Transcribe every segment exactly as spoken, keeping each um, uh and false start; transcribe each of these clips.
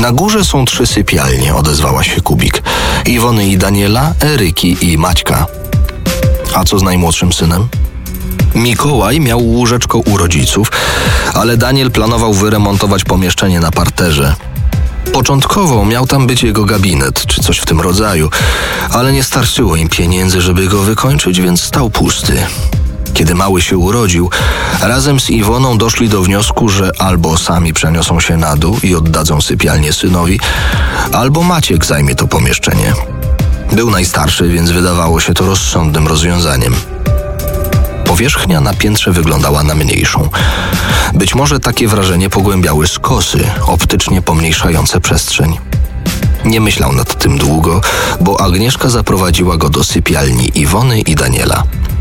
Na górze są trzy sypialnie, odezwała się Kubik. Iwony i Daniela, Eryki i Maćka. A co z najmłodszym synem? Mikołaj miał łóżeczko u rodziców, ale Daniel planował wyremontować pomieszczenie na parterze. Początkowo miał tam być jego gabinet, czy coś w tym rodzaju, ale nie starczyło im pieniędzy, żeby go wykończyć, więc stał pusty. Kiedy mały się urodził, razem z Iwoną doszli do wniosku, że albo sami przeniosą się na dół i oddadzą sypialnię synowi, albo Maciek zajmie to pomieszczenie. Był najstarszy, więc wydawało się to rozsądnym rozwiązaniem. Powierzchnia na piętrze wyglądała na mniejszą. Być może takie wrażenie pogłębiały skosy, optycznie pomniejszające przestrzeń. Nie myślał nad tym długo, bo Agnieszka zaprowadziła go do sypialni Iwony i Daniela.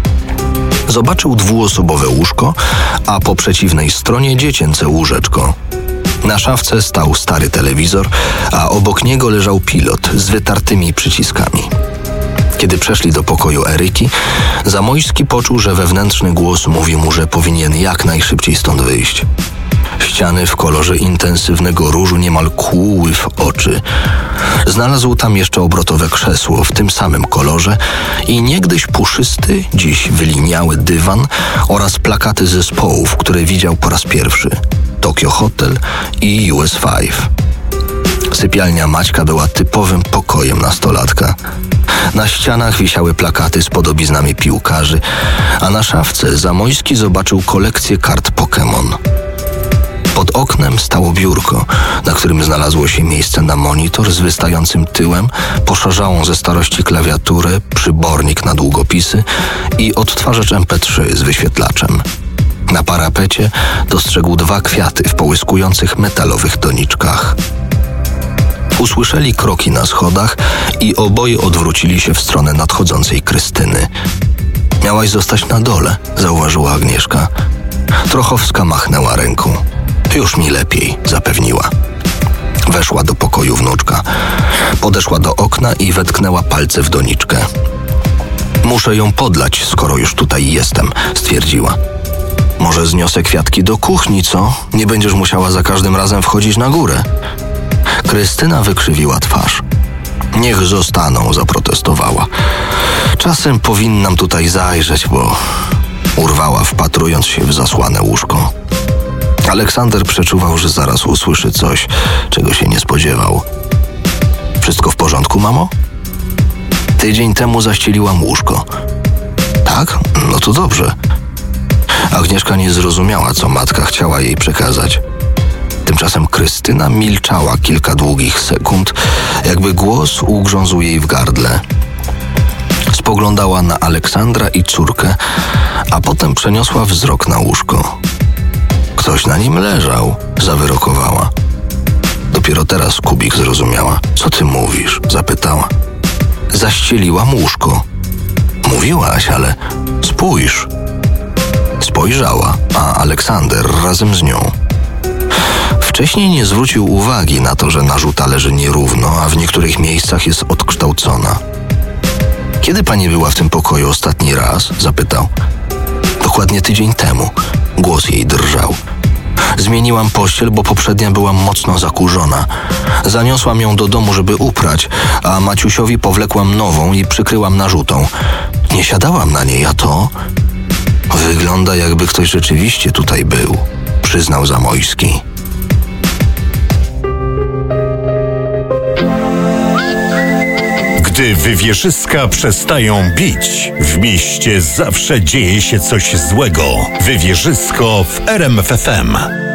Zobaczył dwuosobowe łóżko, a po przeciwnej stronie dziecięce łóżeczko. Na szafce stał stary telewizor, a obok niego leżał pilot z wytartymi przyciskami. Kiedy przeszli do pokoju Eryki, Zamojski poczuł, że wewnętrzny głos mówi mu, że powinien jak najszybciej stąd wyjść. Ściany w kolorze intensywnego różu niemal kłuły w oczy. Znalazł tam jeszcze obrotowe krzesło w tym samym kolorze i niegdyś puszysty, dziś wyliniały dywan oraz plakaty zespołów, które widział po raz pierwszy. Tokyo Hotel i U S pięć. Sypialnia Maćka była typowym pokojem nastolatka. Na ścianach wisiały plakaty z podobiznami piłkarzy, a na szafce Zamojski zobaczył kolekcję kart Pokémon. Pod oknem stało biurko, na którym znalazło się miejsce na monitor z wystającym tyłem, poszarzałą ze starości klawiaturę, przybornik na długopisy i odtwarzacz em pe trzy z wyświetlaczem. Na parapecie dostrzegł dwa kwiaty w połyskujących metalowych doniczkach. Usłyszeli kroki na schodach i oboje odwrócili się w stronę nadchodzącej Krystyny. Miałaś zostać na dole, zauważyła Agnieszka. Trochowska machnęła ręką. Już mi lepiej, zapewniła. Weszła do pokoju wnuczka. Podeszła do okna i wetknęła palce w doniczkę. Muszę ją podlać, skoro już tutaj jestem, stwierdziła. Może zniosę kwiatki do kuchni, co? Nie będziesz musiała za każdym razem wchodzić na górę. Krystyna wykrzywiła twarz. Niech zostaną, zaprotestowała. Czasem powinnam tutaj zajrzeć, bo... Urwała, wpatrując się w zasłane łóżko. Aleksander przeczuwał, że zaraz usłyszy coś, czego się nie spodziewał. Wszystko w porządku, mamo? Tydzień temu zaścieliłam łóżko. Tak? No to dobrze. Agnieszka nie zrozumiała, co matka chciała jej przekazać. Tymczasem Krystyna milczała kilka długich sekund, jakby głos ugrzązł jej w gardle. Spoglądała na Aleksandra i córkę, a potem przeniosła wzrok na łóżko. Ktoś na nim leżał, zawyrokowała. Dopiero teraz Kubik zrozumiała. Co ty mówisz? Zapytała. Zaścieliłam łóżko. Mówiłaś, ale spójrz. Spojrzała, a Aleksander razem z nią. Wcześniej nie zwrócił uwagi na to, że narzuta leży nierówno, a w niektórych miejscach jest odkształcona. Kiedy pani była w tym pokoju ostatni raz? Zapytał. Dokładnie tydzień temu. Głos jej drżał. Zmieniłam pościel, bo poprzednia była mocno zakurzona. Zaniosłam ją do domu, żeby uprać, a Maciusiowi powlekłam nową i przykryłam narzutą. Nie siadałam na niej, a to... Wygląda, jakby ktoś rzeczywiście tutaj był, przyznał Zamojski. Gdy wywieszyska przestają bić, w mieście zawsze dzieje się coś złego. Wywieszysko w R M F F M.